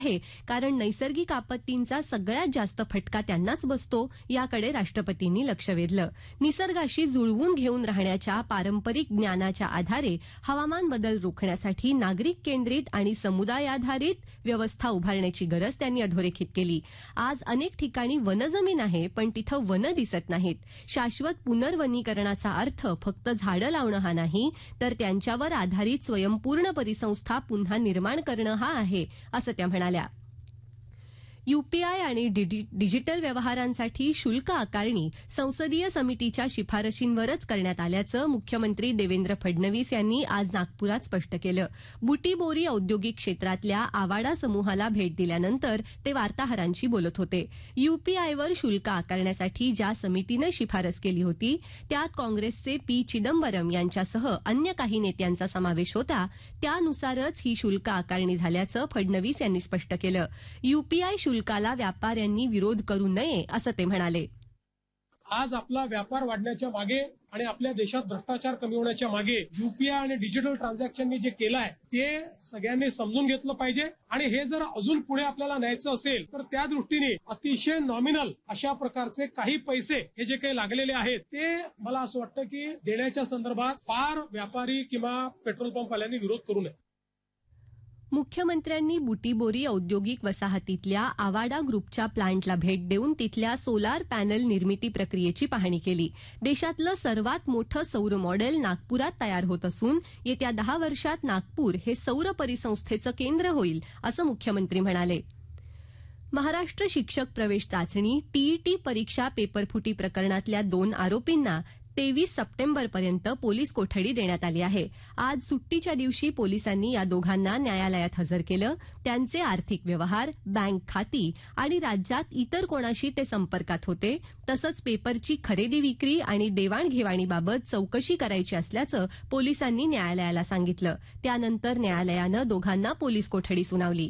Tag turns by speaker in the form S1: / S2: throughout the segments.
S1: आहे, कारण नैसर्गिक आपत्तींचा सगळ्यात जास्त फटका त्यांनाच बसतो याकडे राष्ट्रपतींनी लक्ष वेधलं. निसर्गाशी जुळवून घेऊन राहण्याच्या पारंपरिक ज्ञानाच्या आधारे हवामान बदल रोखण्यासाठी नागरिक केंद्रित आणि समुदायाधारित व्यवस्था उभारण्याची गरज त्यांनी अधोरेखित केली. आज अनेक ठिकाणी वनजमीन आहे, पण तिथं वनं दिसत नाहीत. शाश्वत पुनर्वनीकरणाचा अर्थ फक्त झाडं लावणं हा नाही, तर त्यांच्यावर आधारित स्वयंपूर्ण परिसंस्था पुन्हा निर्माण करणं हा आहे, असं त्या म्हणाल्या. यूपीआय आणि डिजिटल व्यवहारांसाठी शुल्क आकारणी संसदीय समितीच्या शिफारशींवरच करण्यात आल्याचं मुख्यमंत्री देवेंद्र फडणवीस यांनी आज नागपुरात स्पष्ट केलं. बुटीबोरी औद्योगिक क्षेत्रातल्या आवाडा समूहाला भेट दिल्यानंतर ते वार्ताहरांशी बोलत होते. यूपीआयवर शुल्क आकारण्यासाठी ज्या समितीनं शिफारस केली होती त्यात काँग्रेसचे पी चिदंबरम यांच्यासह अन्य काही नेत्यांचा समावेश होता. त्यानुसारच ही शुल्क आकारणी झाल्याचं फडणवीस यांनी स्पष्ट केलं. यूपीआय शुल्काला व्यापाऱ्यांनी विरोध करू नये, असं ते म्हणाले.
S2: आज आपला व्यापार वाढण्याच्या मागे आणि आपल्या देशात भ्रष्टाचार कमी होण्याच्या मागे यूपीआय आणि डिजिटल ट्रान्झॅक्शननी जे केलं आहे ते सगळ्यांनी समजून घेतलं पाहिजे. आणि हे जर अजून पुढे आपल्याला न्यायचं असेल तर त्या दृष्टीने अतिशय नॉमिनल अशा प्रकारचे काही पैसे हे जे काही लागलेले आहेत ते मला असं वाटतं की देण्याच्या संदर्भात फार व्यापारी किंवा पेट्रोल पंपवाल्यांनी विरोध करू नये.
S1: मुख्यमंत्र्यांनी बुटीबोरी औद्योगिक वसाहतीतल्या आवाडा ग्रुपच्या प्लांटला भेट देऊन तिथल्या सोलार पॅनल निर्मिती प्रक्रियेची पाहणी केली. देशातलं सर्वात मोठं सौर मॉडेल नागपुरात तयार होत असून येत्या 10 वर्षात नागपूर हे सौर परिसंस्थेचं केंद्र होईल, असं मुख्यमंत्री म्हणाले. महाराष्ट्र शिक्षक प्रवेश चाचणी टीईटी परीक्षा पेपरफुटी प्रकरणातल्या 2 आरोपींना 23 सप्टेंबरपर्यंत पोलीस कोठडी देण्यात आली आहे. आज सुट्टीच्या दिवशी पोलिसांनी या दोघांना न्यायालयात हजर केलं. त्यांचे आर्थिक व्यवहार, बँक खाती आणि राज्यात इतर कोणाशी ते संपर्कात होते तसंच पेपरची खरेदी विक्री आणि देवाणघेवाणीबाबत चौकशी करायची असल्याचं पोलिसांनी न्यायालयाला सांगितलं. त्यानंतर न्यायालयानं दोघांना पोलीस कोठडी सुनावली.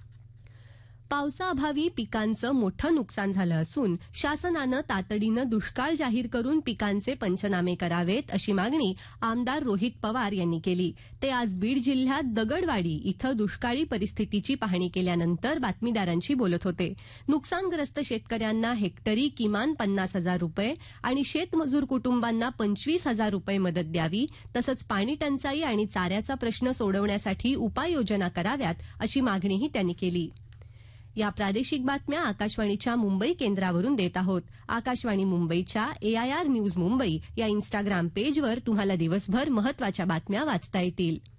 S1: पावसाअभावी पिकांचं मोठं नुकसान झालं असून शासनानं तातडीनं दुष्काळ जाहीर करून पिकांचे पंचनामे करावेत, अशी मागणी आमदार रोहित पवार यांनी केली. ते आज बीड जिल्ह्यात दगडवाडी इथं दुष्काळी परिस्थितीची पाहणी केल्यानंतर बातमीदारांशी बोलत होते. नुकसानग्रस्त शेतकऱ्यांना हेक्टरी किमान 50,000 रुपये आणि शेतमजूर कुटुंबांना 25,000 रुपये मदत द्यावी, तसंच पाणी टंचाई आणि चाऱ्याचा प्रश्न सोडवण्यासाठी उपाययोजना कराव्यात, अशी मागणीही त्यांनी केली. या प्रादेशिक बातम्या आकाशवाणीच्या मुंबई केंद्रावरून देत आहोत. आकाशवाणी मुंबईच्या AIR न्यूज मुंबई या इन्स्टाग्राम पेजवर तुम्हाला दिवसभर महत्त्वाच्या बातम्या वाचता येतील.